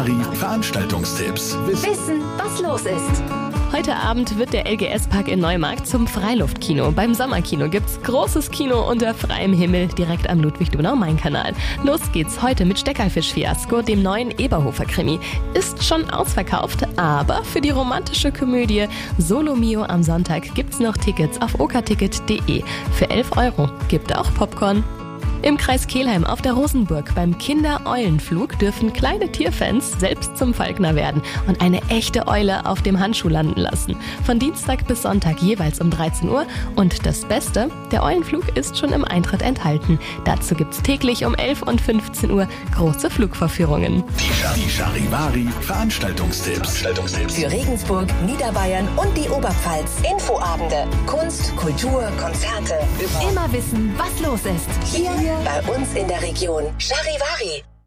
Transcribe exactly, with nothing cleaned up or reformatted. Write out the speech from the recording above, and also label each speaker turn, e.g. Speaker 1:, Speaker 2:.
Speaker 1: Charivari Veranstaltungstipps.
Speaker 2: Wissen, was los ist.
Speaker 3: Heute Abend wird der L G S-Park in Neumarkt zum Freiluftkino. Beim Sommerkino gibt's großes Kino unter freiem Himmel direkt am Ludwig-Donau-Main-Kanal. Los geht's heute mit Steckerlfisch-Fiasko, dem neuen Eberhofer-Krimi. Ist schon ausverkauft, aber für die romantische Komödie Solo Mio am Sonntag gibt's noch Tickets auf okaticket punkt de. Für elf Euro gibt auch Popcorn. Im Kreis Kelheim auf der Rosenburg beim Kinder-Eulenflug dürfen kleine Tierfans selbst zum Falkner werden und eine echte Eule auf dem Handschuh landen lassen. Von Dienstag bis Sonntag jeweils um dreizehn Uhr. Und das Beste, der Eulenflug ist schon im Eintritt enthalten. Dazu gibt's täglich um elf und fünfzehn Uhr große Flugverführungen.
Speaker 1: Die Charivari Veranstaltungstipps. Veranstaltungstipps.
Speaker 2: Für Regensburg, Niederbayern und die Oberpfalz. Infoabende, Kunst, Kultur, Konzerte. Immer wissen, was los ist. Hier bei uns in der Region. Charivari.